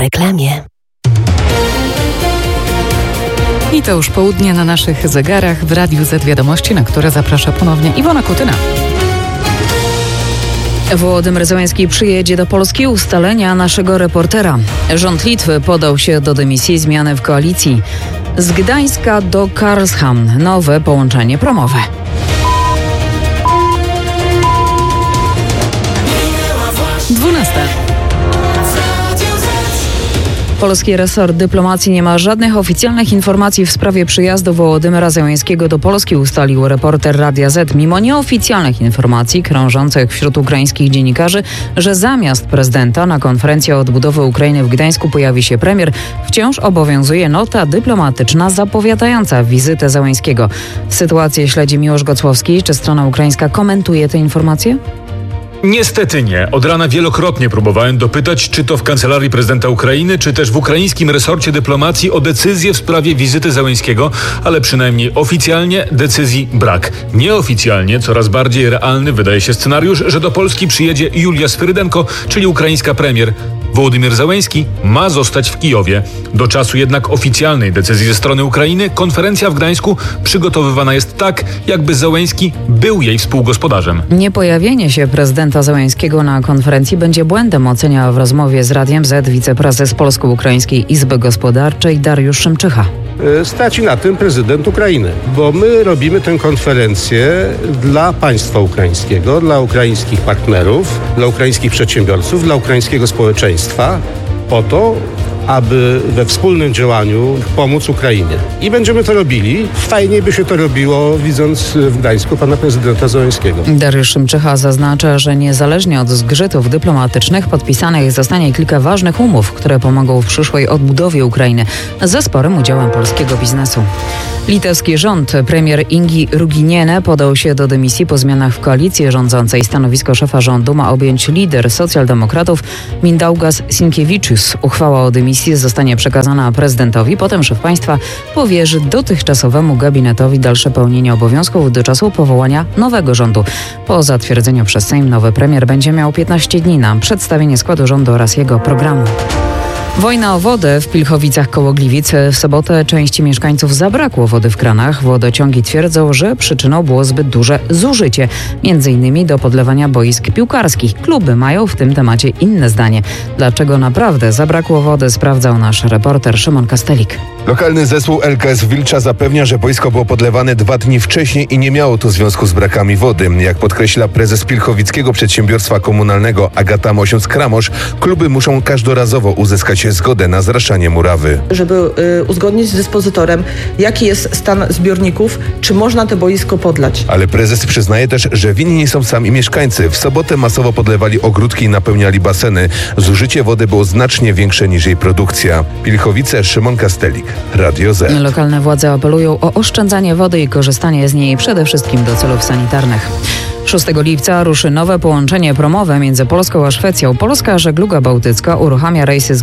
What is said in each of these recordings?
reklamie. I to już południe na naszych zegarach w Radiu Z Wiadomości, na które zaprasza ponownie Iwona Kutyna. Wołodymyr Zełenski przyjedzie do Polski, ustalenia naszego reportera. Rząd Litwy podał się do dymisji, zmiany w koalicji. Z Gdańska do Karlshamn nowe połączenie promowe. Polski resort dyplomacji nie ma żadnych oficjalnych informacji w sprawie przyjazdu Wołodymyra Zełenskiego do Polski, ustalił reporter Radia Z. Mimo nieoficjalnych informacji krążących wśród ukraińskich dziennikarzy, że zamiast prezydenta na konferencji o odbudowie Ukrainy w Gdańsku pojawi się premier, wciąż obowiązuje nota dyplomatyczna zapowiadająca wizytę Zełenskiego. Sytuację śledzi Miłosz Gocłowski. Czy strona ukraińska komentuje te informacje? Niestety nie. Od rana wielokrotnie próbowałem dopytać, czy to w kancelarii prezydenta Ukrainy, czy też w ukraińskim resorcie dyplomacji o decyzję w sprawie wizyty Zełenskiego, ale przynajmniej oficjalnie decyzji brak. Nieoficjalnie coraz bardziej realny wydaje się scenariusz, że do Polski przyjedzie Julia Swyrydenko, czyli ukraińska premier. Wołodymyr Zełenski ma zostać w Kijowie. Do czasu jednak oficjalnej decyzji ze strony Ukrainy konferencja w Gdańsku przygotowywana jest tak, jakby Zełenski był jej współgospodarzem. Niepojawienie się prezydenta Zełenskiego na konferencji będzie błędem, ocenia w rozmowie z Radiem Z wiceprezes Polsko-Ukraińskiej Izby Gospodarczej Dariusz Szymczycha. Straci na tym prezydent Ukrainy, bo my robimy tę konferencję dla państwa ukraińskiego, dla ukraińskich partnerów, dla ukraińskich przedsiębiorców, dla ukraińskiego społeczeństwa, po to, aby we wspólnym działaniu pomóc Ukrainie. I będziemy to robili. Fajnie by się to robiło, widząc w Gdańsku pana prezydenta Zełenskiego. Dariusz Szymczycha zaznacza, że niezależnie od zgrzytów dyplomatycznych podpisanych zostanie kilka ważnych umów, które pomogą w przyszłej odbudowie Ukrainy ze sporym udziałem polskiego biznesu. Litewski rząd, premier Ingi Ruginienė podał się do dymisji po zmianach w koalicji rządzącej. Stanowisko szefa rządu ma objąć lider socjaldemokratów Mindaugas Sinkievičius. Uchwała o dymisji zostanie przekazana prezydentowi, potem szef państwa powierzy dotychczasowemu gabinetowi dalsze pełnienie obowiązków do czasu powołania nowego rządu. Po zatwierdzeniu przez Sejm nowy premier będzie miał 15 dni na przedstawienie składu rządu oraz jego programu. Wojna o wodę w Pilchowicach koło Gliwic. W sobotę części mieszkańców zabrakło wody w kranach. Wodociągi twierdzą, że przyczyną było zbyt duże zużycie, m.in. do podlewania boisk piłkarskich. Kluby mają w tym temacie inne zdanie. Dlaczego naprawdę zabrakło wody, sprawdzał nasz reporter Szymon Kastelik. Lokalny zespół LKS Wilcza zapewnia, że boisko było podlewane 2 dni wcześniej i nie miało to związku z brakami wody. Jak podkreśla prezes Pilchowickiego Przedsiębiorstwa Komunalnego Agata Mosiąc-Kramosz, kluby muszą każdorazowo uzyskać zgodę na zraszanie murawy. Żeby uzgodnić z dyspozytorem, jaki jest stan zbiorników, czy można to boisko podlać. Ale prezes przyznaje też, że winni są sami mieszkańcy. W sobotę masowo podlewali ogródki i napełniali baseny. Zużycie wody było znacznie większe niż jej produkcja. Pilchowice, Szymon Kastelik, Radio Z. Lokalne władze apelują o oszczędzanie wody i korzystanie z niej przede wszystkim do celów sanitarnych. 6 lipca ruszy nowe połączenie promowe między Polską a Szwecją. Polska żegluga bałtycka uruchamia rejsy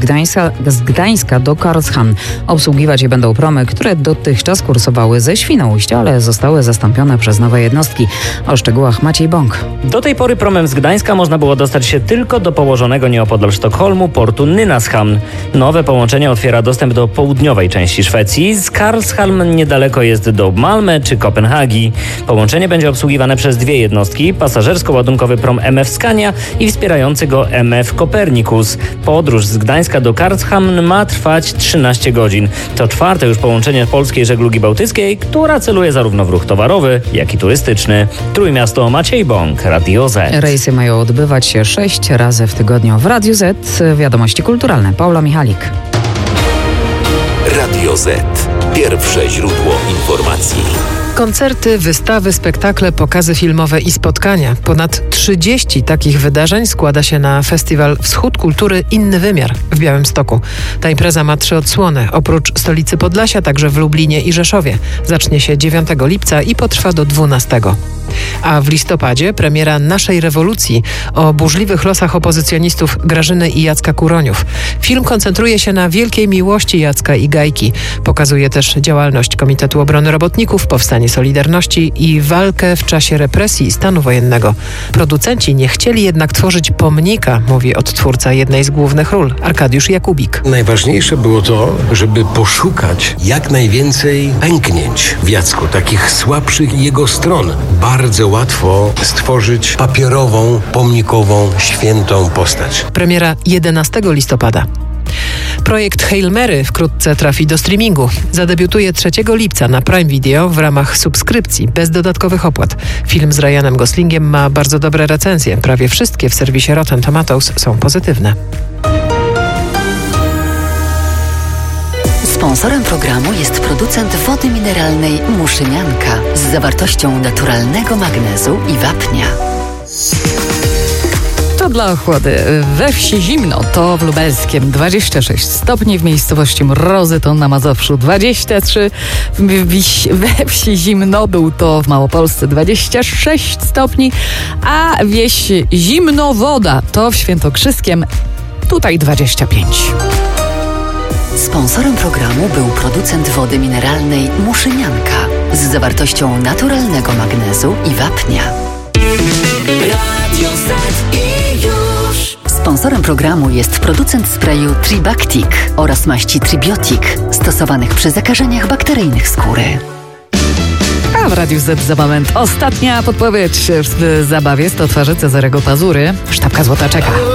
z Gdańska do Karlshamn. Obsługiwać je będą promy, które dotychczas kursowały ze Świnoujścia, ale zostały zastąpione przez nowe jednostki. O szczegółach Maciej Bąk. Do tej pory promem z Gdańska można było dostać się tylko do położonego nieopodal Sztokholmu portu Nynäshamn. Nowe połączenie otwiera dostęp do południowej części Szwecji. Z Karlshamn niedaleko jest do Malmö czy Kopenhagi. Połączenie będzie obsługiwane przez 2 jednostki. Pasażersko-ładunkowy prom MF Scania i wspierający go MF Copernicus. Podróż z Gdańska do Karlshamn ma trwać 13 godzin. To 4. już połączenie polskiej żeglugi bałtyckiej, która celuje zarówno w ruch towarowy, jak i turystyczny. Trójmiasto, Maciej Bąk, Radio Z. Rejsy mają odbywać się 6 razy w tygodniu. W Radiu Z wiadomości kulturalne. Paula Michalik. Radio Z. Pierwsze źródło informacji. Koncerty, wystawy, spektakle, pokazy filmowe i spotkania. Ponad 30 takich wydarzeń składa się na festiwal Wschód Kultury Inny Wymiar w Białymstoku. Ta impreza ma 3 odsłony. Oprócz stolicy Podlasia, także w Lublinie i Rzeszowie. Zacznie się 9 lipca i potrwa do 12. A w listopadzie premiera Naszej rewolucji o burzliwych losach opozycjonistów Grażyny i Jacka Kuroniów. Film koncentruje się na wielkiej miłości Jacka i Gajki. Pokazuje też działalność Komitetu Obrony Robotników, powstanie podkreślanie solidarności i walkę w czasie represji i stanu wojennego. Producenci nie chcieli jednak tworzyć pomnika, mówi odtwórca jednej z głównych ról, Arkadiusz Jakubik. Najważniejsze było to, żeby poszukać jak najwięcej pęknięć w Jacku, takich słabszych jego stron. Bardzo łatwo stworzyć papierową, pomnikową, świętą postać. Premiera 11 listopada. Projekt Hail Mary wkrótce trafi do streamingu. Zadebiutuje 3 lipca na Prime Video w ramach subskrypcji, bez dodatkowych opłat. Film z Ryanem Goslingiem ma bardzo dobre recenzje. Prawie wszystkie w serwisie Rotten Tomatoes są pozytywne. Sponsorem programu jest producent wody mineralnej Muszynianka z zawartością naturalnego magnezu i wapnia. To dla ochłody. We wsi zimno, to w Lubelskiem 26 stopni, w miejscowości Mrozy to na Mazowszu 23, we wsi Zimnodół to w Małopolsce 26 stopni, a wieś Zimnowoda to w Świętokrzyskiem, tutaj 25. Sponsorem programu był producent wody mineralnej Muszynianka z zawartością naturalnego magnezu i wapnia. Sponsorem programu jest producent sprayu Tribactic oraz maści Tribiotic stosowanych przy zakażeniach bakteryjnych skóry. A w Radiu Z za moment ostatnia podpowiedź w zabawie 100 twarzy Cezarego Pazury. Sztabka złota czeka.